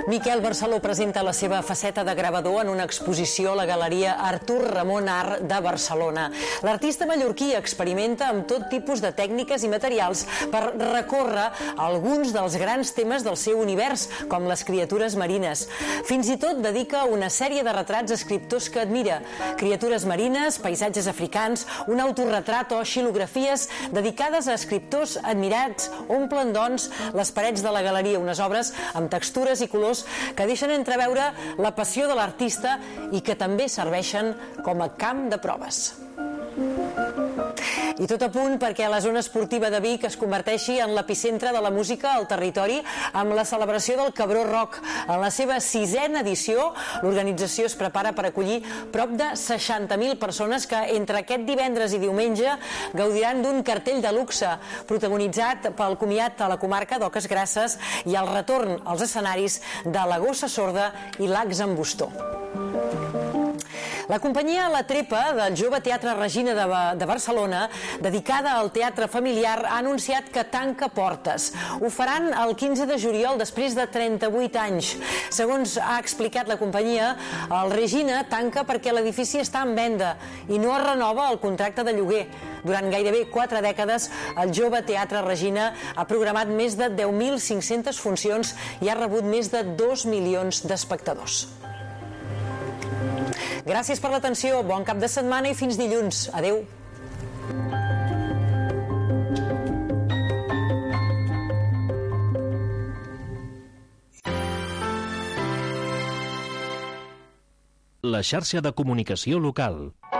Miquel Barceló presenta la seva faceta de gravador en una exposició a la Galeria Artur Ramon Art de Barcelona. L'artista mallorquí experimenta amb tot tipus de tècniques i materials per recórrer alguns dels grans temes del seu univers, com les criatures marines. Fins i tot dedica una sèrie de retrats a escriptors que admira. Criatures marines, paisatges africans, un autorretrat o xilografies dedicades a escriptors admirats omplen, doncs, les parets de la galeria, unes obres amb textures i colors que deixen entreveure la passió de l'artista i que també serveixen com a camp de proves. I tot a punt perquè la zona esportiva de Vic es converteixi en l'epicentre de la música al territori amb la celebració del Cabró Rock. En la seva 6ª edició, l'organització es prepara per acollir prop de 60.000 persones que entre aquest divendres i diumenge gaudiran d'un cartell de luxe protagonitzat pel comiat a la comarca d'Oques Grasses i el retorn als escenaris de la Gossa Sorda i l'Ax en Bustó. La companyia La Trepa del Jove Teatre Regina de Barcelona, dedicada al teatre familiar, ha anunciat que tanca portes. Ho faran el 15 de juliol, després de 38 anys. Segons ha explicat la companyia, el Regina tanca perquè l'edifici està en venda i no es renova el contracte de lloguer. Durant gairebé 4 dècades, el Jove Teatre Regina ha programat més de 10.500 funcions i ha rebut més de 2 milions d'espectadors. Gràcies per l'atenció, bon cap de setmana i fins dilluns. Adéu. La xarxa de comunicació local.